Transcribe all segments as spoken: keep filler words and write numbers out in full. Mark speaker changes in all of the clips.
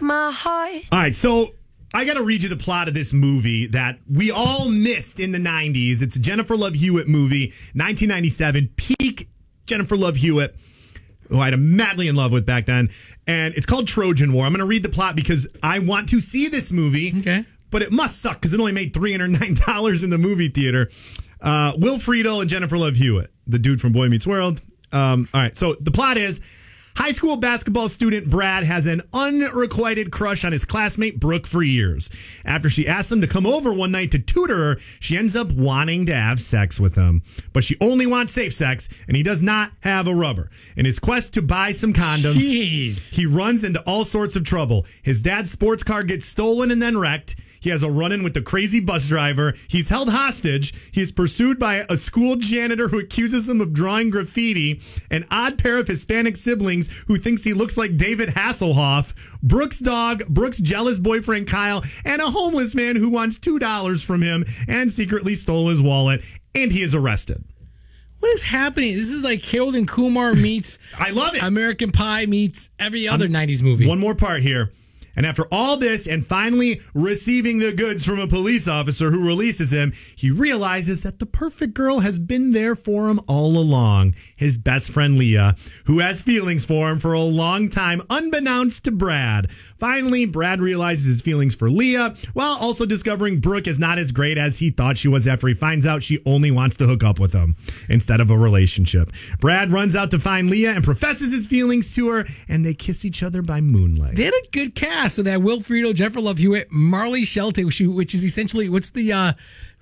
Speaker 1: my heart.
Speaker 2: All right, so I got to read you the plot of this movie that we all missed in the nineties. It's a Jennifer Love Hewitt movie, nineteen ninety-seven, peak Jennifer Love Hewitt, who I am madly in love with back then. And it's called Trojan War. I'm going to read the plot because I want to see this movie,
Speaker 3: okay.
Speaker 2: but it must suck because it only made three hundred nine dollars in the movie theater. Uh, Will Friedle and Jennifer Love Hewitt, the dude from Boy Meets World. Um, all right, so the plot is... High school basketball student Brad has an unrequited crush on his classmate Brooke for years. After she asks him to come over one night to tutor her, she ends up wanting to have sex with him. But she only wants safe sex, and he does not have a rubber. In his quest to buy some condoms,
Speaker 3: Jeez.
Speaker 2: he runs into all sorts of trouble. His dad's sports car gets stolen and then wrecked. He has a run-in with the crazy bus driver. He's held hostage. He's pursued by a school janitor who accuses him of drawing graffiti. An odd pair of Hispanic siblings who thinks he looks like David Hasselhoff. Brooke's dog, Brooke's jealous boyfriend Kyle, and a homeless man who wants two dollars from him and secretly stole his wallet. And he is arrested.
Speaker 3: What is happening? This is like Harold and Kumar meets
Speaker 2: I love it.
Speaker 3: American Pie meets every other
Speaker 2: um,
Speaker 3: nineties movie.
Speaker 2: One more part here. And after all this and finally receiving the goods from a police officer who releases him, he realizes that the perfect girl has been there for him all along. His best friend Leah, who has feelings for him for a long time, unbeknownst to Brad. Finally, Brad realizes his feelings for Leah while also discovering Brooke is not as great as he thought she was after he finds out she only wants to hook up with him instead of a relationship. Brad runs out to find Leah and professes his feelings to her, and they kiss each other by moonlight.
Speaker 3: They had a good cast. So that Will Friedle, Jennifer Love Hewitt, Marley Shelton, which, which is essentially what's the uh,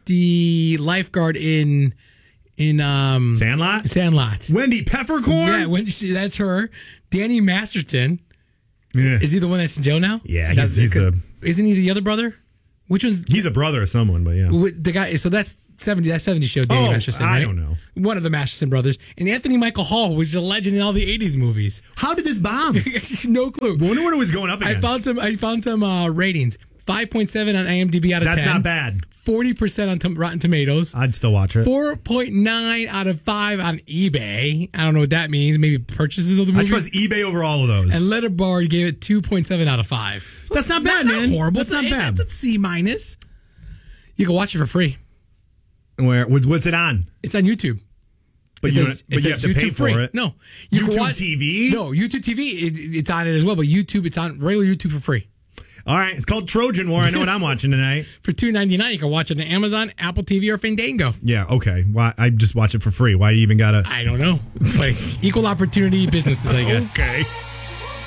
Speaker 3: the lifeguard in in um,
Speaker 2: Sandlot.
Speaker 3: Sandlot.
Speaker 2: Wendy Peppercorn.
Speaker 3: Yeah, Wendy, that's her. Danny Masterson.
Speaker 2: Yeah.
Speaker 3: Is he the one that's in jail now?
Speaker 2: Yeah, he's, he's a.
Speaker 3: Isn't he the other brother? Which was
Speaker 2: he's a brother of someone, but yeah,
Speaker 3: the guy. So that's seventy. That seventy show. Danny
Speaker 2: oh,
Speaker 3: Masterson.
Speaker 2: I
Speaker 3: right?
Speaker 2: don't know.
Speaker 3: One of the Masterson brothers, and Anthony Michael Hall was a legend in all the eighties movies.
Speaker 2: How did this bomb?
Speaker 3: No clue.
Speaker 2: I wonder what it was going up against.
Speaker 3: I found some. I found some uh, ratings. Five point seven on IMDb out of
Speaker 2: That's
Speaker 3: ten.
Speaker 2: That's not bad.
Speaker 3: Forty percent on t- Rotten Tomatoes.
Speaker 2: I'd still watch it.
Speaker 3: Four point nine out of five on eBay. I don't know what that means. Maybe purchases of the movie.
Speaker 2: I trust eBay over all of those.
Speaker 3: And Letterboxd gave it two point seven out of five. So
Speaker 2: that's not bad,
Speaker 3: not,
Speaker 2: man.
Speaker 3: Not horrible.
Speaker 2: That's not
Speaker 3: it's,
Speaker 2: bad.
Speaker 3: It's a C minus. You can watch it for free.
Speaker 2: Where? What's it on?
Speaker 3: It's on YouTube.
Speaker 2: But
Speaker 3: it
Speaker 2: you,
Speaker 3: says,
Speaker 2: but
Speaker 3: it
Speaker 2: you have to pay
Speaker 3: YouTube
Speaker 2: for
Speaker 3: free.
Speaker 2: it.
Speaker 3: No,
Speaker 2: you YouTube
Speaker 3: can watch,
Speaker 2: T V.
Speaker 3: No, YouTube T V. It, it's on it as well. But YouTube, it's on regular YouTube for free.
Speaker 2: All right, it's called Trojan War. I know what I'm watching tonight.
Speaker 3: For two ninety-nine, you can watch it on Amazon, Apple T V, or Fandango.
Speaker 2: Yeah, okay. Why? I just watch it for free. Why do you even gotta?
Speaker 3: I don't know. It's like equal opportunity businesses, I guess.
Speaker 2: Okay.